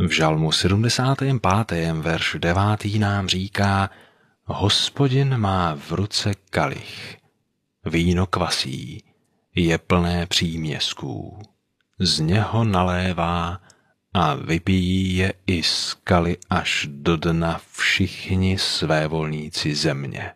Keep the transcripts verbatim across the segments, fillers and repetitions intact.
V žalmu sedmdesátém pátém verš devátý nám říká: Hospodin má v ruce kalich, víno kvasí, je plné příměsků. Z něho nalévá a vypijí je i skaly až do dna všichni svévolníci země.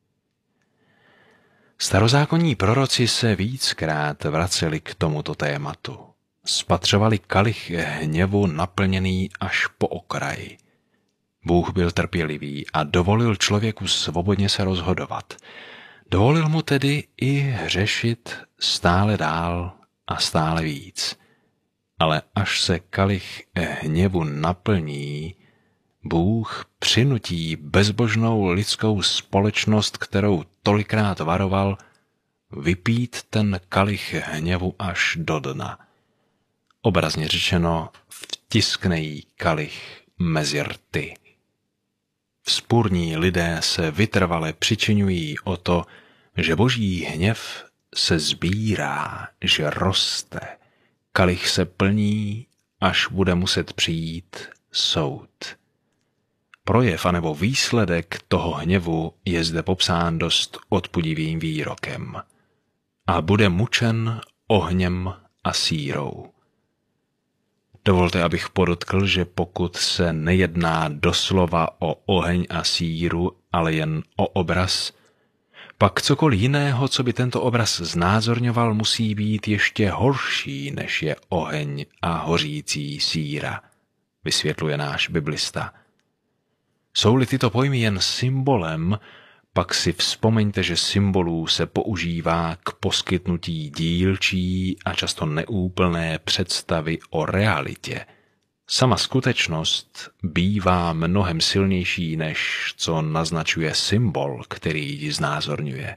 Starozákonní proroci se víckrát vraceli k tomuto tématu. Spatřovali kalich hněvu naplněný až po okraj. Bůh byl trpělivý a dovolil člověku svobodně se rozhodovat. Dovolil mu tedy i hřešit stále dál a stále víc. Ale až se kalich hněvu naplní, Bůh přinutí bezbožnou lidskou společnost, kterou tolikrát varoval, vypít ten kalich hněvu až do dna. Obrazně řečeno, vtiskne jí kalich mezi rty. Vzpurní lidé se vytrvale přičiňují o to, že boží hněv se sbírá, že roste. Kalich se plní, až bude muset přijít soud. Projev anebo výsledek toho hněvu je zde popsán dost odpudivým výrokem. A bude mučen ohněm a sírou. Dovolte, abych podotkl, že pokud se nejedná doslova o oheň a síru, ale jen o obraz, pak cokoliv jiného, co by tento obraz znázorňoval, musí být ještě horší, než je oheň a hořící síra, vysvětluje náš biblista. Jsou-li tyto pojmy jen symbolem, pak si vzpomeňte, že symbolů se používá k poskytnutí dílčí a často neúplné představy o realitě. Sama skutečnost bývá mnohem silnější, než co naznačuje symbol, který ji znázorňuje.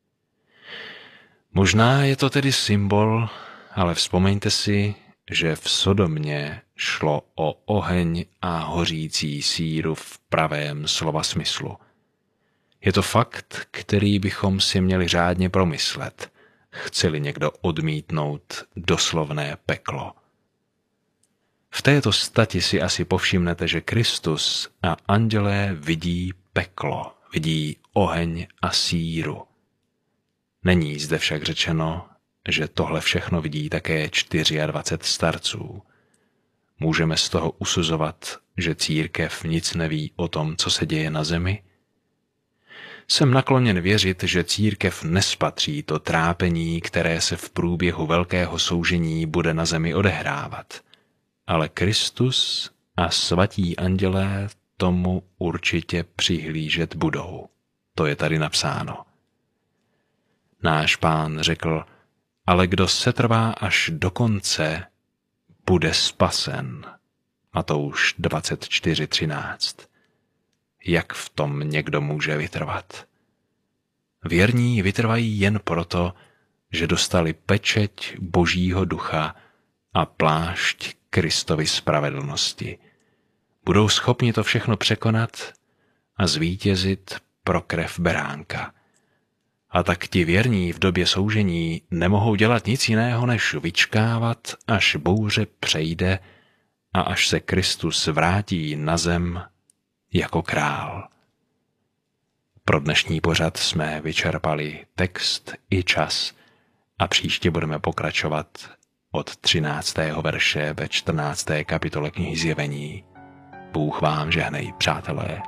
Možná je to tedy symbol, ale vzpomeňte si, že v Sodomě šlo o oheň a hořící síru v pravém slova smyslu. Je to fakt, který bychom si měli řádně promyslet, chce-li někdo odmítnout doslovné peklo. V této stati si asi povšimnete, že Kristus a andělé vidí peklo, vidí oheň a síru. Není zde však řečeno, že tohle všechno vidí také dvacet čtyři starců. Můžeme z toho usuzovat, že církev nic neví o tom, co se děje na zemi? Jsem nakloněn věřit, že církev nespatří to trápení, které se v průběhu velkého soužení bude na zemi odehrávat. Ale Kristus a svatí andělé tomu určitě přihlížet budou. To je tady napsáno. Náš Pán řekl: ale kdo setrvá až do konce, bude spasen. Matouš dvacet čtyři třináct. Jak v tom někdo může vytrvat? Věrní vytrvají jen proto, že dostali pečeť Božího ducha a plášť Kristovy spravedlnosti. Budou schopni to všechno překonat a zvítězit pro krev beránka. A tak ti věrní v době soužení nemohou dělat nic jiného, než vyčkávat, až bouře přejde a až se Kristus vrátí na zem jako král. Pro dnešní pořad jsme vyčerpali text i čas a příště budeme pokračovat od třináctého verše ve čtrnácté kapitole knihy Zjevení. Bůh vám žehnej, přátelé.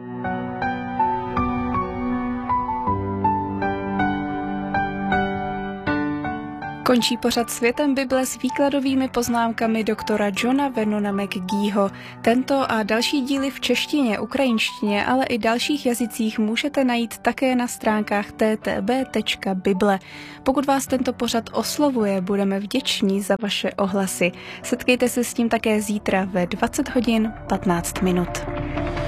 Končí pořad Světem Bible s výkladovými poznámkami doktora Johna Vernona McGeeho. Tento a další díly v češtině, ukrajinštině, ale i dalších jazycích můžete najít také na stránkách t t b tečka bible. Pokud vás tento pořad oslovuje, budeme vděční za vaše ohlasy. Setkejte se s tím také zítra ve dvacet hodin patnáct minut.